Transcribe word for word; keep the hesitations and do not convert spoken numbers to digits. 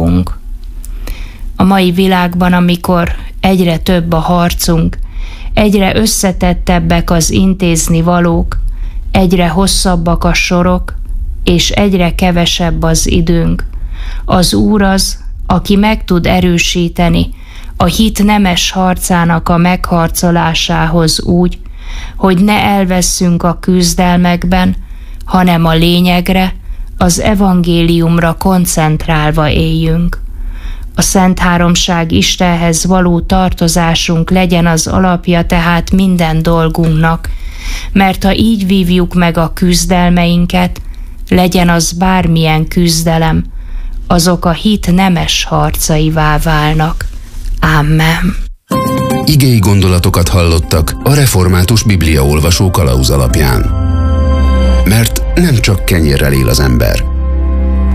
dolgunk. A mai világban, amikor egyre több a harcunk, egyre összetettebbek az intézni valók, egyre hosszabbak a sorok, és egyre kevesebb az időnk, az Úr az, aki meg tud erősíteni a hit nemes harcának a megharcolásához úgy, hogy ne elvesszünk a küzdelmekben, hanem a lényegre, az evangéliumra koncentrálva éljünk. A Szent Háromság Istenhez való tartozásunk legyen az alapja tehát minden dolgunknak, mert ha így vívjuk meg a küzdelmeinket, legyen az bármilyen küzdelem, azok a hit nemes harcaivá válnak. Amen. Igei gondolatokat hallottak a Református Bibliaolvasó kalauz alapján. Mert nem csak kenyérrel él az ember,